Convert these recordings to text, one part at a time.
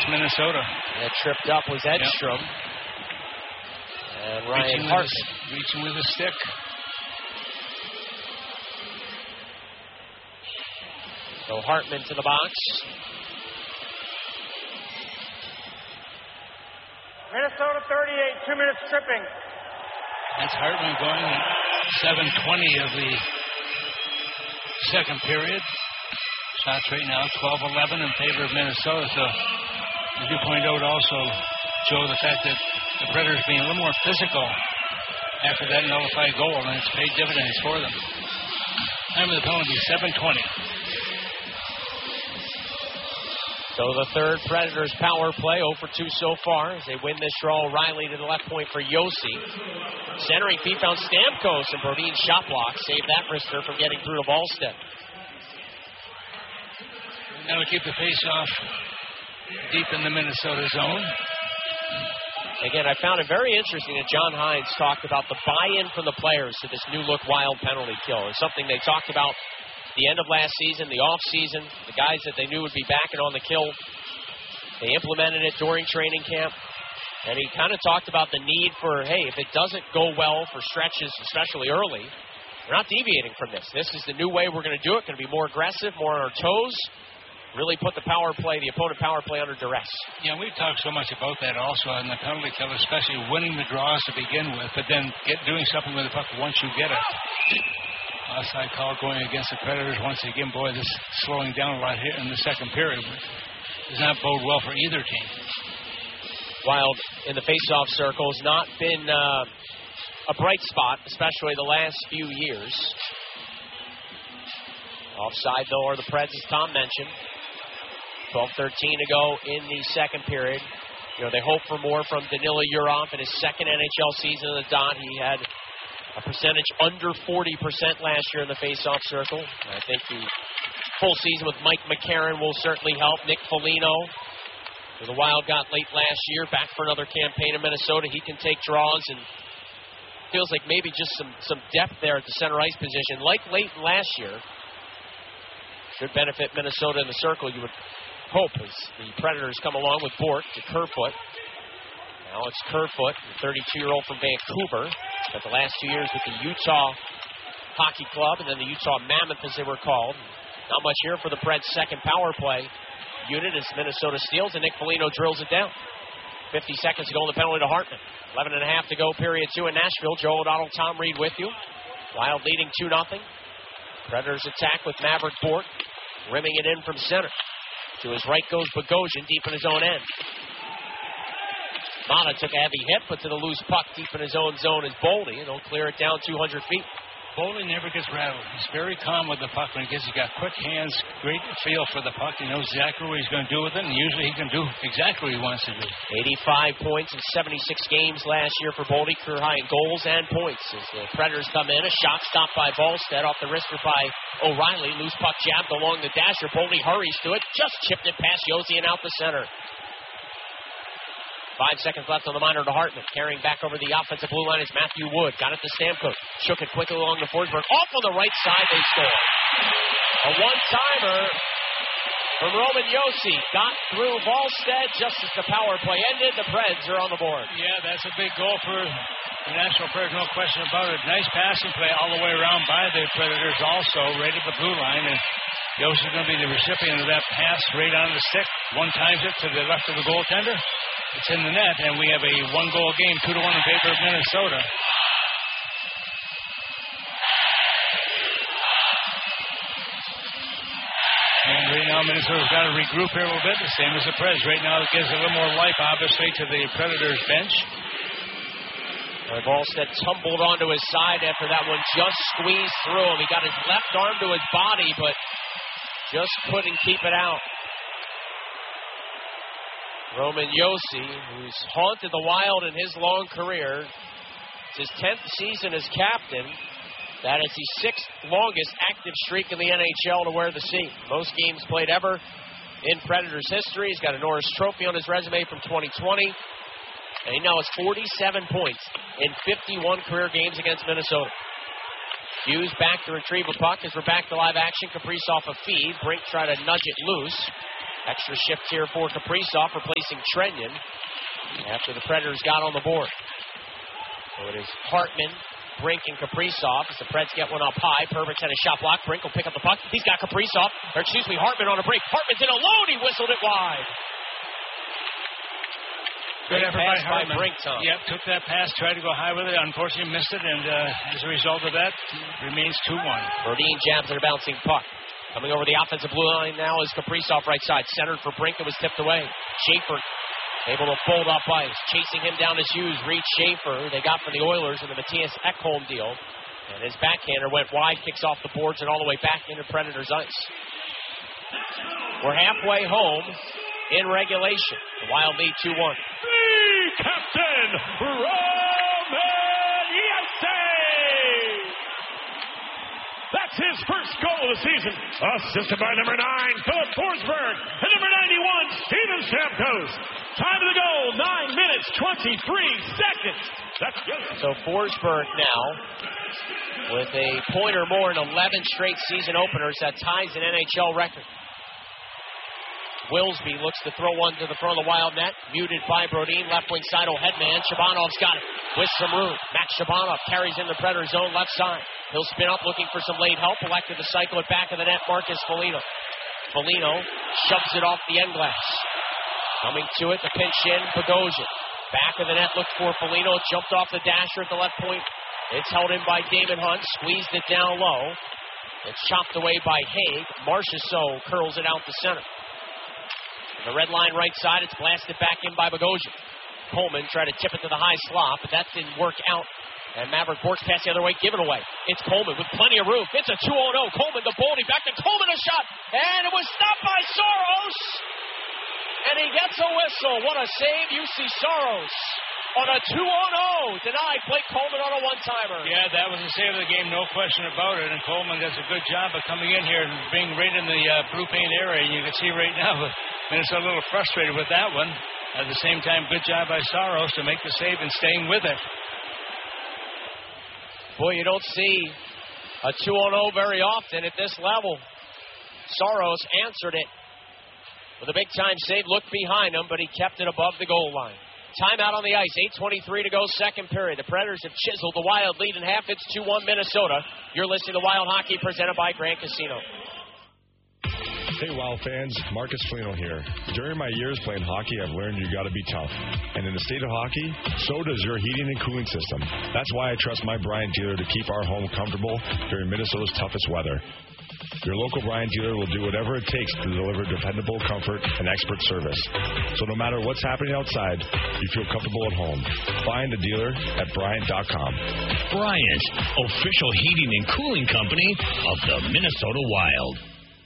against Minnesota. That tripped up was Edstrom. Yep. And Ryan Hartman. Reaching with a stick. So Hartman to the box. Minnesota 38, 2 minutes tripping. That's Hartman going at 7:20 of the second period. Shots right now 12-11 in favor of Minnesota. So, as you point out also, Joe, the fact that the Predators being a little more physical after that nullified goal, and it's paid dividends for them. Time of the penalty, 7:20. So the third Predators power play, 0 for 2 so far. As they win this draw, Riley to the left point for Yossi. Centering feet found Stamkos, and Brodin's shot block saved that wrister from getting through to Wallstedt. Now we keep the face-off deep in the Minnesota zone. Again, I found it very interesting that John Hines talked about the buy-in from the players to this new-look wild penalty kill. It's something they talked about the end of last season, the off-season, the guys that they knew would be backing on the kill. They implemented it during training camp. And he kind of talked about the need for, hey, if it doesn't go well for stretches, especially early, we're not deviating from this. This is the new way we're going to do it. Going to be more aggressive, more on our toes. Really put the power play, the opponent power play under duress. Yeah, we've talked so much about that also in the penalty kill, especially winning the draws to begin with, but then doing something with the puck once you get it. Offside call going against the Predators once again. Boy, this is slowing down a lot here in the second period. Does not bode well for either team. Wild in the face-off circle has not been a bright spot, especially the last few years. Offside, though, are the Preds, as Tom mentioned. 12-13 to go in the second period. You know, they hope for more from Danila Yurov in his second NHL season in the dot. He had a percentage under 40% last year in the face-off circle. I think the full season with Mike McCarron will certainly help. Nick Foligno, who the Wild got late last year, back for another campaign in Minnesota. He can take draws, and feels like maybe just some depth there at the center ice position, like late last year. Should benefit Minnesota in the circle, you would hope, as the Predators come along with Bourque to Kerfoot. Alex Kerfoot, the 32-year-old from Vancouver, spent the last 2 years with the Utah Hockey Club and then the Utah Mammoth, as they were called. Not much here for the Preds' second power play unit as Minnesota steals, and Nick Foligno drills it down. 50 seconds to go in the penalty to Hartman. 11 and a half to go, period 2 in Nashville. Joe O'Donnell, Tom Reed with you. Wild leading 2-0. Predators attack with Maverick Bourque, rimming it in from center. To his right goes Bogosian, deep in his own end. Mata took a heavy hit, but to the loose puck deep in his own zone is Boldy, and he'll clear it down 200 feet. Boldy never gets rattled. He's very calm with the puck when he gets. He's got quick hands, great feel for the puck. He knows exactly what he's going to do with it, and usually he can do exactly what he wants to do. 85 points in 76 games last year for Boldy, career high in goals and points. As the Predators come in, a shot stopped by Wallstedt off the wrister by O'Reilly. Loose puck jabbed along the dasher. Boldy hurries to it, just chipped it past Yossi and out the center. 5 seconds left on the minor to Hartman. Carrying back over the offensive blue line is Matthew Wood. Got it to Stamkos. Shook it quickly along to Forsberg. Off on the right side, they score. A one-timer from Roman Yossi. Got through Wallstedt just as the power play ended. The Preds are on the board. Yeah, that's a big goal for the Nashville Predators, no question about it. Nice passing play all the way around by the Predators also, right at the blue line. And Yossi's going to be the recipient of that pass right on the stick. One times it to the left of the goaltender. It's in the net, and we have a one-goal game, 2-1 in favor of Minnesota. And right now, Minnesota's got to regroup here a little bit, the same as the Preds. Right now, it gives a little more life, obviously, to the Predators' bench. Wallstedt tumbled onto his side after that one just squeezed through him. He got his left arm to his body, but just couldn't keep it out. Roman Yossi, who's haunted the Wild in his long career. It's his 10th season as captain. That is the 6th longest active streak in the NHL to wear the C. Most games played ever in Predators history. He's got a Norris Trophy on his resume from 2020. And he now has 47 points in 51 career games against Minnesota. Hughes back to retrieve a puck as we're back to live action. Kaprizov a feed. Brink tried to nudge it loose. Extra shift here for Kaprizov, replacing Trenyon after the Predators got on the board. So it is Hartman, Brink, and Kaprizov as the Preds get one up high. Perbix had a shot block. Brink will pick up the puck. He's got Hartman on a break. Hartman's in alone. He whistled it wide. Good effort by Hartman. Brink, Tom. Yep, took that pass, tried to go high with it. Unfortunately missed it, and as a result of that, remains 2-1. Brodin jabs at a bouncing puck. Coming over the offensive blue line now is Kaprizov right side. Centered for Brink. It was tipped away. Schaefer able to fold up ice. Chasing him down is Hughes. Reed Schaefer, they got from the Oilers in the Matthias Ekholm deal. And his backhander went wide, kicks off the boards and all the way back into Predators ice. We're halfway home in regulation. The Wild lead 2-1. Captain Roman Yasay! That's his first goal of the season. Assisted by number 9, Philip Forsberg, and number 91, Steven Stamkos. Time of the goal, 9 minutes, 23 seconds. That's good. So Forsberg now, with a point or more in 11 straight season openers, that ties an NHL record. Wilsby looks to throw one to the front of the Wild net. Muted by Brodin. Left wing side, headman. Shabanov's got it with some room. Max Shabanov carries in the Predator zone left side. He'll spin up looking for some late help. Elected to cycle it back of the net. Marcus Foligno. Foligno shoves it off the end glass. Coming to it, the pinch in. Bogosian. Back of the net, looked for Foligno. Jumped off the dasher at the left point. It's held in by Damon Hunt. Squeezed it down low. It's chopped away by Haig. Marchessault curls it out the center. The red line right side, it's blasted back in by Bogosian. Coleman tried to tip it to the high slot, but that didn't work out. And Maverick Bork's pass the other way, give it away. It's Coleman with plenty of room. It's a 2-0. Coleman, the Boldy, back to Coleman, a shot. And it was stopped by Saros. And he gets a whistle. What a save, UC Saros. On a 2-0. Denied Blake Coleman on a one-timer. Yeah, that was the save of the game, no question about it. And Coleman does a good job of coming in here and being right in the blue paint area. And you can see right now, Minnesota a little frustrated with that one. At the same time, good job by Saros to make the save and staying with it. Boy, you don't see a 2-0 very often at this level. Saros answered it with a big-time save. Looked behind him, but he kept it above the goal line. Timeout on the ice. 8:23 to go, second period. The Predators have chiseled the Wild lead in half. It's 2-1 Minnesota. You're listening to Wild Hockey presented by Grand Casino. Hey, Wild fans. Marcus Foligno here. During my years playing hockey, I've learned you got to be tough. And in the state of hockey, so does your heating and cooling system. That's why I trust my Bryant dealer to keep our home comfortable during Minnesota's toughest weather. Your local Bryant dealer will do whatever it takes to deliver dependable comfort and expert service. So no matter what's happening outside, you feel comfortable at home. Find a dealer at Bryant.com. Bryant, official heating and cooling company of the Minnesota Wild.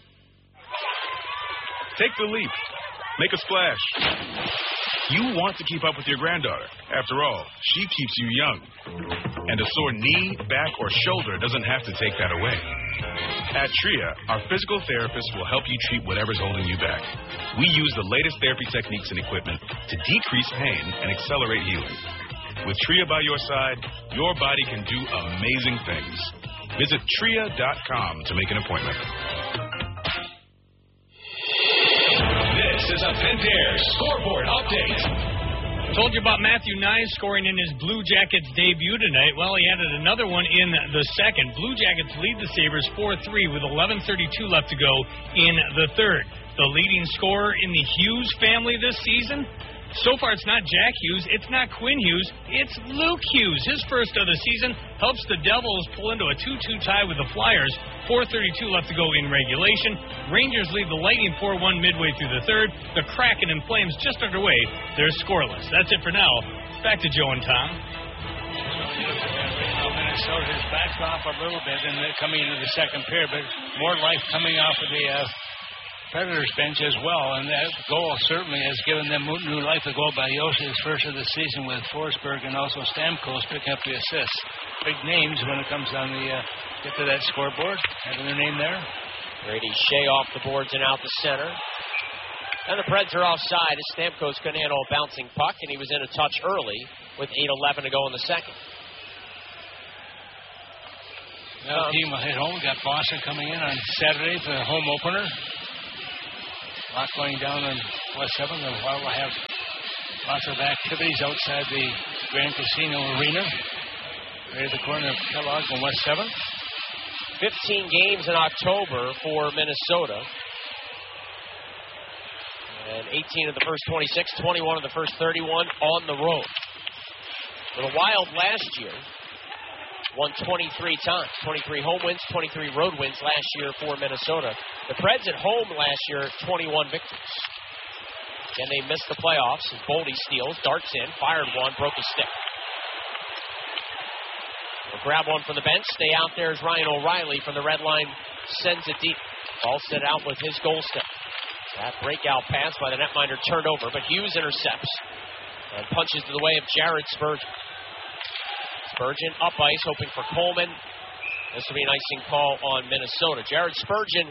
Take the leap. Make a splash. You want to keep up with your granddaughter. After all, she keeps you young. And a sore knee, back, or shoulder doesn't have to take that away. At TRIA, our physical therapist will help you treat whatever's holding you back. We use the latest therapy techniques and equipment to decrease pain and accelerate healing. With TRIA by your side, your body can do amazing things. Visit TRIA.com to make an appointment. This is a Pentair scoreboard update. Told you about Matthew Knies scoring in his Blue Jackets debut tonight. Well, he added another one in the second. Blue Jackets lead the Sabres 4-3 with 11:32 left to go in the third. The leading scorer in the Hughes family this season? So far, it's not Jack Hughes, it's not Quinn Hughes, it's Luke Hughes. His first of the season helps the Devils pull into a 2-2 tie with the Flyers. 4:32 left to go in regulation. Rangers lead the Lightning 4-1 midway through the third. The Kraken and Flames just underway. They're scoreless. That's it for now. Back to Joe and Tom. Minnesota has backed off a little bit and coming into the second period, but more life coming off of the Predators bench as well, and that goal certainly has given them new life. The goal by Yoshi, his first of the season with Forsberg and also Stamkos picking up the assists. Big names when it comes on the get to that scoreboard. Having their name there. Brady Shea off the boards and out the center. And the Preds are offside as Stamkos couldn't handle a bouncing puck, and he was in a touch early with 8:11 to go in the second. Now the team will head home. We got Boston coming in on Saturday for the home opener. A lot going down on West 7. The Wild will have lots of activities outside the Grand Casino Arena. Right at the corner of Kellogg and West 7. 15 games in October for Minnesota. And 18 of the first 26, 21 of the first 31 on the road. For the Wild last year, won 23 times. 23 home wins, 23 road wins last year for Minnesota. The Preds at home last year, 21 victories. And they missed the playoffs as Boldy steals, darts in, fired one, broke his stick. We'll grab one from the bench. Stay out there as Ryan O'Reilly from the red line sends it deep. Ball set out with his goal stick. That breakout pass by the netminder turned over, but Hughes intercepts and punches to the way of Jared Spurgeon. Spurgeon up ice, hoping for Coleman. This will be an icing call on Minnesota. Jared Spurgeon,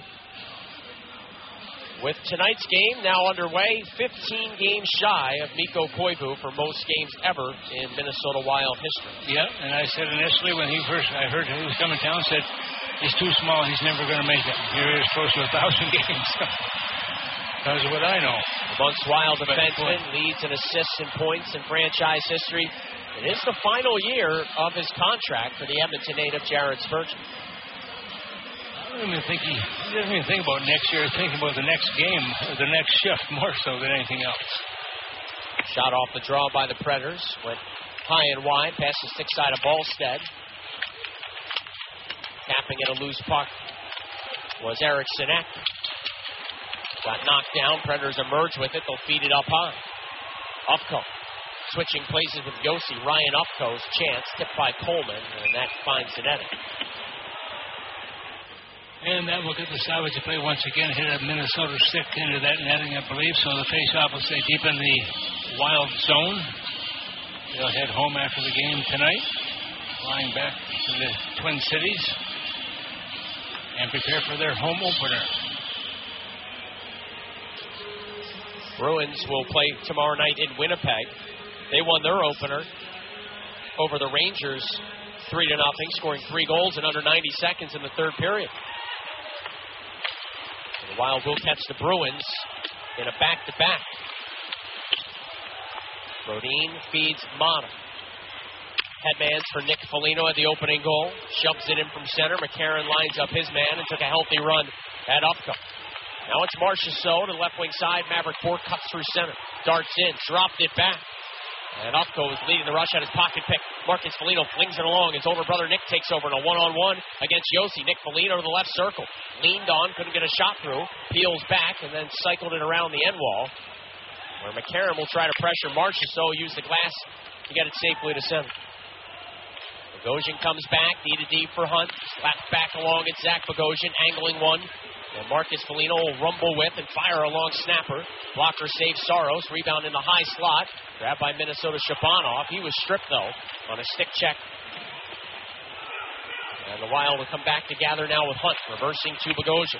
with tonight's game now underway, 15 games shy of Mikko Koivu for most games ever in Minnesota Wild history. Yeah, and I said initially when I heard he was coming down, said he's too small, he's never going to make it. Here he is close to 1,000 games. Because of what I know. Amongst Wild defensemen, leads in assists and points in franchise history. It is the final year of his contract for the Edmonton native Jared Spurgeon. I don't even think he doesn't even think about next year. He's thinking about the next game, or the next shift, more so than anything else. Shot off the draw by the Predators. Went high and wide, past the stick side of Ballstead. Tapping at a loose puck was Eric Sinek. Got knocked down. Predators emerge with it. They'll feed it up high. Ufko switching places with Yossi. Ryan Ufko's chance, tipped by Coleman, and that finds the netting. And that will get the Savage to play once again. Hit a Minnesota stick into that netting, I believe. So the faceoff will stay deep in the Wild zone. They'll head home after the game tonight, flying back to the Twin Cities and prepare for their home opener. Bruins will play tomorrow night in Winnipeg. They won their opener over the Rangers 3-0, scoring 3 goals in under 90 seconds in the third period. And the Wild will catch the Bruins in a back-to-back. Brodin feeds Mata. Headmans for Nick Foligno at the opening goal. Shoves it in from center. McCarron lines up his man and took a healthy run at Ufko. Now it's Marchessault to the left wing side. Maverick Bourque cuts through center. Darts in. Dropped it back. And Ufko is leading the rush at his pocket pick. Marcus Foligno flings it along. His older brother Nick takes over in a one-on-one against Yossi. Nick Foligno to the left circle. Leaned on. Couldn't get a shot through. Peels back and then cycled it around the end wall. Where McCarron will try to pressure Marchessault. Use the glass to get it safely to center. Bogosian comes back. D-to-D for Hunt. Slapped back along at Zach Bogosian. Angling one. And Marcus Foligno will rumble with and fire a long snapper. Blocker saves Saros. Rebound in the high slot. Grabbed by Minnesota Shabanov. He was stripped, though, on a stick check. And the Wild will come back together now with Hunt, reversing to Bogosian.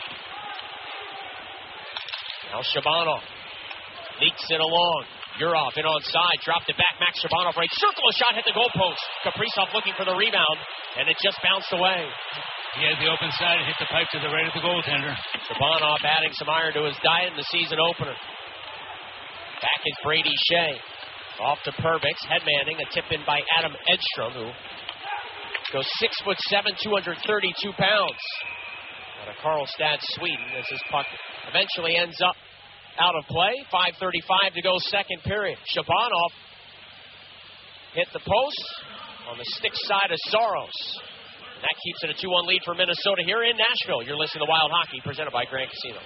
Now Shabanov leaks it along. Yurov in onside. Dropped it back. Max Shabanov right circle. A shot hit the goalpost. Kaprizov looking for the rebound. And it just bounced away. He had the open side and hit the pipe to the right of the goaltender. Shabanov adding some iron to his diet in the season opener. Back is Brady Shea. Off to Perbix. Headmanning. A tip in by Adam Edstrom, who goes 6'7", 232 pounds. Out of Karlstad, Sweden, as this puck eventually ends up out of play. 5:35 to go, second period. Shabanov hit the post on the stick side of Saros. And that keeps it a 2-1 lead for Minnesota here in Nashville. You're listening to Wild Hockey, presented by Grand Casino.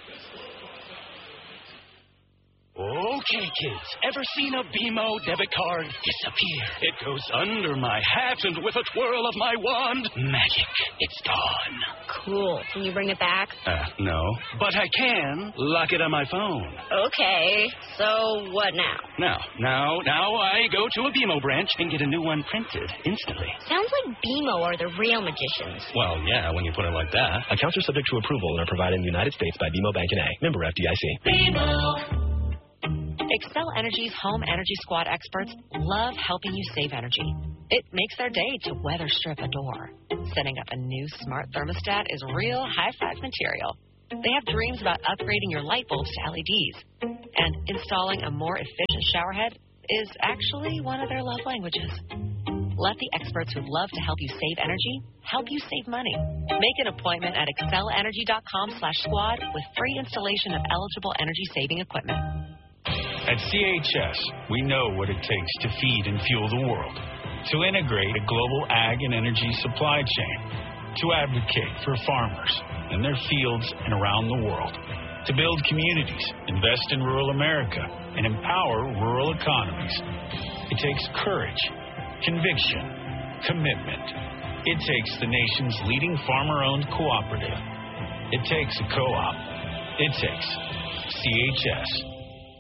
Okay, kids, ever seen a BMO debit card disappear? It goes under my hat, and with a twirl of my wand, magic, it's gone. Cool. Can you bring it back? No. But I can lock it on my phone. Okay, so what now? Now I go to a BMO branch and get a new one printed instantly. Sounds like BMO are the real magicians. Well, yeah, when you put it like that. Accounts are subject to approval and are provided in the United States by BMO Bank N.A. Member FDIC. BMO. Xcel Energy's Home Energy Squad experts love helping you save energy. It makes their day to weather strip a door. Setting up a new smart thermostat is real high-five material. They have dreams about upgrading your light bulbs to LEDs. And installing a more efficient showerhead is actually one of their love languages. Let the experts who love to help you save energy help you save money. Make an appointment at excelenergy.com/squad with free installation of eligible energy-saving equipment. At CHS, we know what it takes to feed and fuel the world, to integrate a global ag and energy supply chain, to advocate for farmers in their fields and around the world, to build communities, invest in rural America, and empower rural economies. It takes courage, conviction, commitment. It takes the nation's leading farmer-owned cooperative. It takes a co-op. It takes CHS.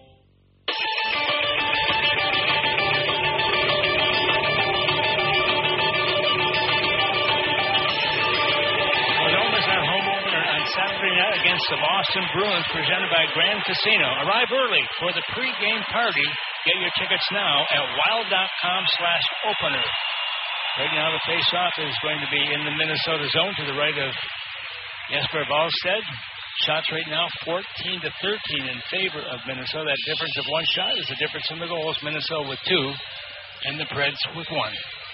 Saturday night against the Boston Bruins, presented by Grand Casino. Arrive early for the pregame party. Get your tickets now at wild.com/opener. Right now, the face-off is going to be in the Minnesota zone to the right of Jesper Wallstedt. Shots right now 14-13 in favor of Minnesota. That difference of one shot is the difference in the goals. Minnesota with 2 and the Preds with 1.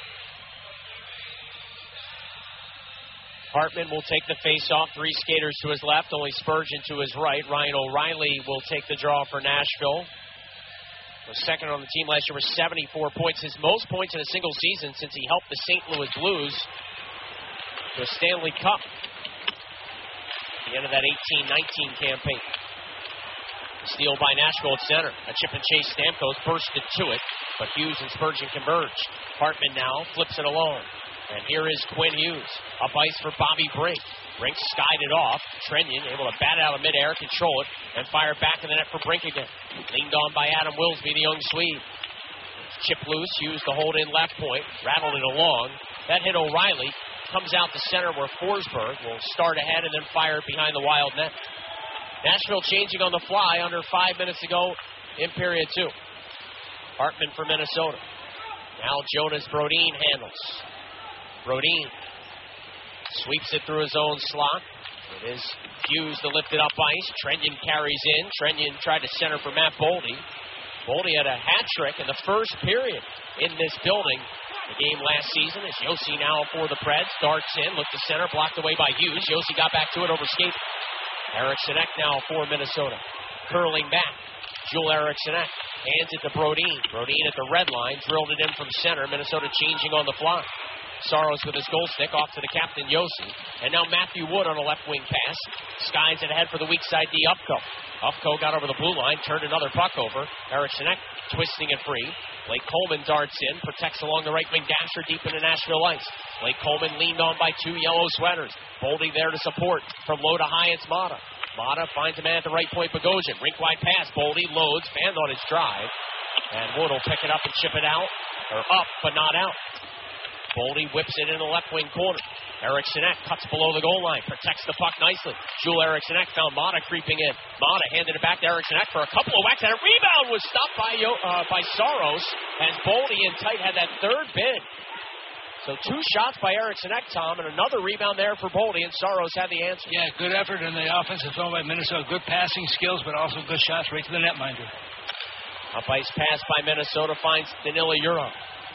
Hartman will take the face-off. 3 skaters to his left, only Spurgeon to his right. Ryan O'Reilly will take the draw for Nashville. The second on the team last year was 74 points. His most points in a single season since he helped the St. Louis Blues to a Stanley Cup at the end of that 18-19 campaign. Steal by Nashville at center. A chip and chase. Stamkos bursted to it, but Hughes and Spurgeon converged. Hartman now flips it alone. And here is Quinn Hughes. Up ice for Bobby Brink. Brink skied it off. Trenyon able to bat it out of midair, control it, and fire back in the net for Brink again. Leaned on by Adam Wilsby, the young Swede. Chip loose. Hughes to hold in left point. Rattled it along. That hit O'Reilly. Comes out to center where Forsberg will start ahead and then fire it behind the Wild net. Nashville changing on the fly under 5 minutes to go in period 2. Hartman for Minnesota. Now Jonas Brodin handles. Brodin sweeps it through his own slot. It is Hughes to lift it up ice. Trenyon carries in. Trenyon tried to center for Matt Boldy. Boldy had a hat trick in the first period in this building. The game last season is Yossi now for the Preds. Darts in, looked to center, blocked away by Hughes. Yossi got back to it over skate. Eriksson Ek now for Minnesota. Curling back. Joel Eriksson Ek hands it to Brodin. Brodin at the red line, drilled it in from center. Minnesota changing on the fly. Saros with his goal stick off to the captain, Yossi. And now Matthew Wood on a left wing pass. Skies it ahead for the weak side D, Ufko. Ufko got over the blue line, turned another puck over. Eriksson Ek twisting it free. Blake Coleman darts in, protects along the right wing dasher deep into Nashville ice. Blake Coleman leaned on by 2 yellow sweaters. Boldy there to support. From low to high, it's Mata. Mata finds a man at the right point, Bogosian. Rink-wide pass, Boldy loads, fanned on his drive. And Wood will pick it up and chip it out. Or up, but not out. Boldy whips it in the left wing corner. Eriksson Ek cuts below the goal line, protects the puck nicely. Joel Eriksson Ek found Mata creeping in. Mata handed it back to Eriksson Ek for a couple of whacks, and a rebound was stopped by Saros, as Boldy and Tight had that third bid. So 2 shots by Eriksson Ek, Tom, and another rebound there for Boldy, and Saros had the answer. Yeah, good effort in the offensive zone by Minnesota. Good passing skills, but also good shots right to the netminder. Up ice pass by Minnesota finds Danila Yurov.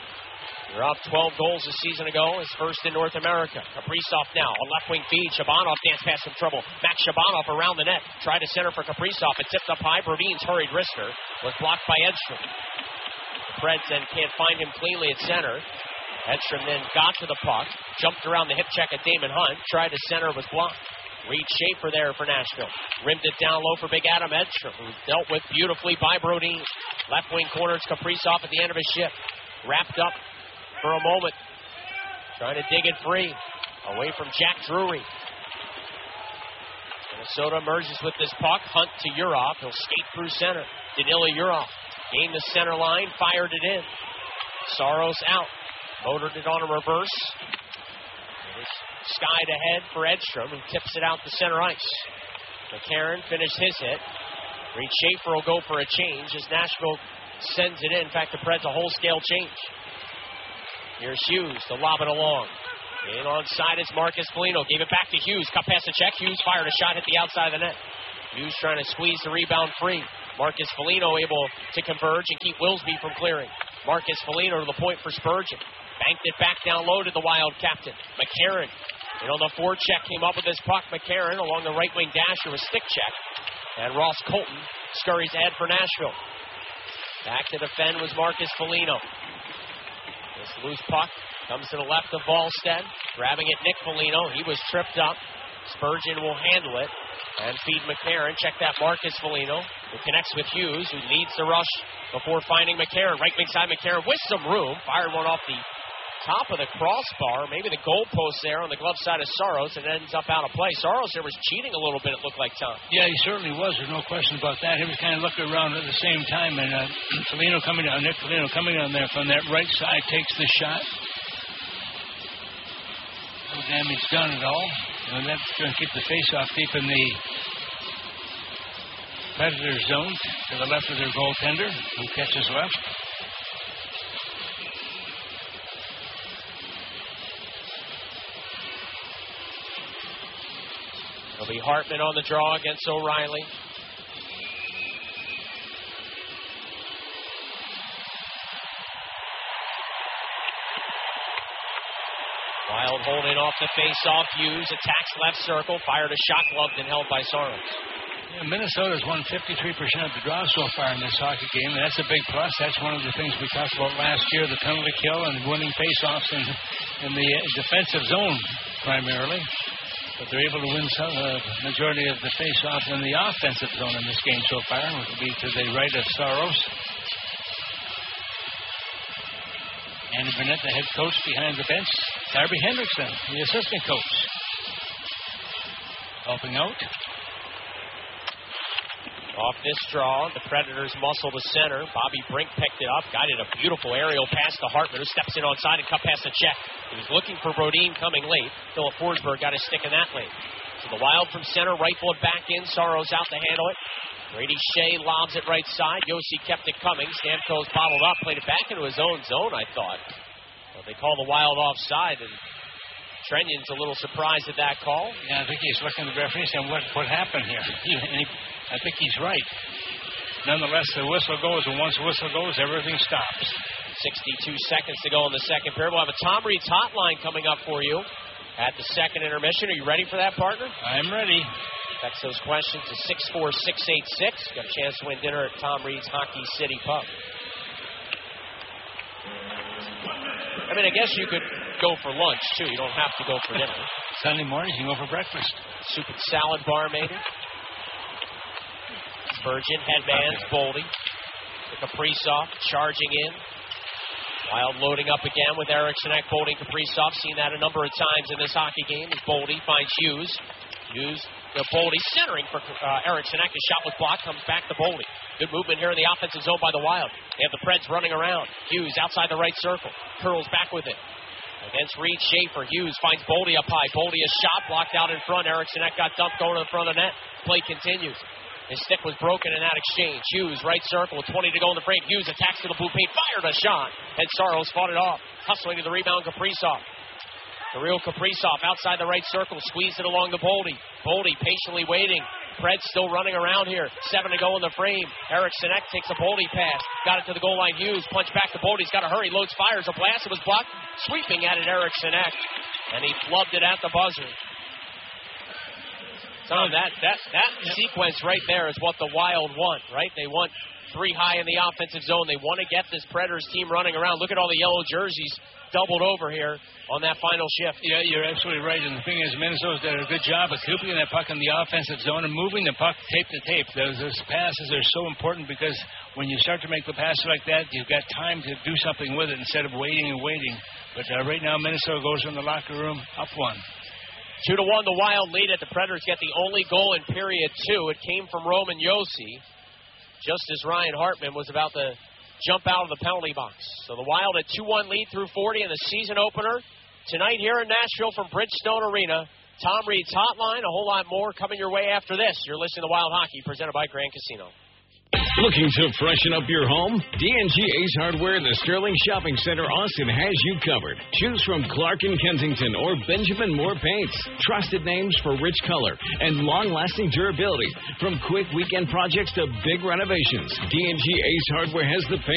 Yurov 12 goals a season ago, his first in North America. Kaprizov now, a left wing feed. Shabanov dance past some trouble. Max Shabanov around the net. Tried to center for Kaprizov. It tipped up high. Brodin's hurried wrister was blocked by Edstrom. The Preds then can't find him cleanly at center. Edstrom then got to the puck, jumped around the hip check at Damon Hunt, tried to center, was blocked. Reed Schaefer there for Nashville. Rimmed it down low for Big Adam Edstrom, who dealt with beautifully by Brodin. Left wing corner, it's Kaprizov at the end of his shift. Wrapped up for a moment, trying to dig it free, away from Jack Drury. Minnesota merges with this puck. Hunt to Yurov. He'll skate through center. Danila Yurov gained the center line, fired it in. Saros out. Motored it on a reverse. Skied ahead for Edstrom, who tips it out to center ice. McCarron finished his hit. Reed Schaefer will go for a change as Nashville sends it in. In fact, the Preds a whole-scale change. Here's Hughes to lob it along. In onside is Marcus Foligno. Gave it back to Hughes. Cut past the check. Hughes fired a shot, hit the outside of the net. Hughes trying to squeeze the rebound free. Marcus Foligno able to converge and keep Wilsby from clearing. Marcus Foligno to the point for Spurgeon. Banked it back down low to the Wild captain. McCarron. And on the forecheck came up with this puck. McCarron along the right wing dash with a stick check. And Ross Colton scurries ahead for Nashville. Back to defend was Marcus Foligno. This loose puck comes to the left of Wallstead. Grabbing it, Nick Foligno. He was tripped up. Spurgeon will handle it and feed McCarron. Check that Marcus Foligno, who connects with Hughes, who leads the rush before finding McCarron. Right wing side, McCarron with some room. Fired one off the top of the crossbar, maybe the goalpost there on the glove side of Saros, and ends up out of play. Saros there was cheating a little bit, it looked like, Tom. Yeah, he certainly was. There's no question about that. He was kind of looking around at the same time, and Foligno coming down, Nick Foligno coming down there from that right side, takes the shot. No damage done at all. And that's going to keep the face-off deep in the Predator zone to the left of their goaltender, who catches left. It'll be Hartman on the draw against O'Reilly. Wild holding off the face-off. Hughes attacks left circle. Fired a shot, gloved and held by Saros. Yeah, Minnesota's won 53% of the draw so far in this hockey game, and that's a big plus. That's one of the things we talked about last year, the penalty kill and winning face-offs in the defensive zone primarily. But they're able to win some majority of the face-offs in the offensive zone in this game so far, which will be to the right of Saros. Andy Burnett, the head coach, behind the bench. Darby Hendrickson, the assistant coach, helping out. Off this draw, the Predators muscle to center. Bobby Brink picked it up, guided a beautiful aerial pass to Hartman, who steps in onside and cut past the check. He was looking for Brodin coming late. Philip Forsberg got his stick in that lane. So the Wild from center, rifled back in. Saros out to handle it. Brady Shea lobs it right side. Yossi kept it coming. Stamkos bottled up, played it back into his own zone, I thought. Well, they call the Wild offside, and Trenyon's a little surprised at that call. Yeah, I think he's looking at the referee saying, what happened here? I think he's right. Nonetheless, the whistle goes, and once the whistle goes, everything stops. 62 seconds to go in the second period. We'll have a Tom Reed's hotline coming up for you at the second intermission. Are you ready for that, partner? I'm ready. Text those questions to 64686. Got a chance to win dinner at Tom Reed's Hockey City Pub. I mean, I guess you could go for lunch, too. You don't have to go for dinner. Sunday mornings, you can go for breakfast. Soup and salad bar, maybe. Spurgeon, headman's Boldy. The Kaprizov charging in. Wild loading up again with Eriksson, Boldy, Kaprizov. Seen that a number of times in this hockey game as Boldy finds Hughes. Hughes, Boldy centering for Eriksson. His shot was blocked, comes back to Boldy. Good movement here in the offensive zone by the Wild. They have the Preds running around. Hughes outside the right circle. Curls back with it. Against Reed Schaefer. Hughes finds Boldy up high. Boldy a shot blocked out in front. Eriksson got dumped going to the front of the net. Play continues. His stick was broken in that exchange. Hughes, right circle, with 20 to go in the frame. Hughes attacks to the blue paint, fired a shot. And Saros fought it off. Hustling to the rebound, Kaprizov. The real Kaprizov outside the right circle, squeezed it along to Boldy. Boldy patiently waiting. Preds still running around here. 7 to go in the frame. Eriksson takes a Boldy pass. Got it to the goal line. Hughes, punch back to Boldy. He's got to hurry. Loads, fires a blast. It was blocked. Sweeping at it, Eriksson. And he flubbed it at the buzzer. Tom, that sequence right there is what the Wild want, right? They want 3 high in the offensive zone. They want to get this Predators team running around. Look at all the yellow jerseys doubled over here on that final shift. Yeah, you're absolutely right. And the thing is, Minnesota's done a good job of keeping that puck in the offensive zone and moving the puck tape to tape. Those passes are so important because when you start to make the passes like that, you've got time to do something with it instead of waiting and waiting. But right now, Minnesota goes from the locker room up 1. 2-1, the Wild lead it. The Predators get the only goal in period 2. It came from Roman Yossi, just as Ryan Hartman was about to jump out of the penalty box. So the Wild at 2-1 lead through 40 in the season opener. Tonight here in Nashville from Bridgestone Arena. Tom Reed's hotline, a whole lot more coming your way after this. You're listening to Wild Hockey, presented by Grand Casino. Looking to freshen up your home? D&G Ace Hardware in the Sterling Shopping Center, Austin has you covered. Choose from Clark & Kensington or Benjamin Moore paints. Trusted names for rich color and long-lasting durability. From quick weekend projects to big renovations, D&G Ace Hardware has the paint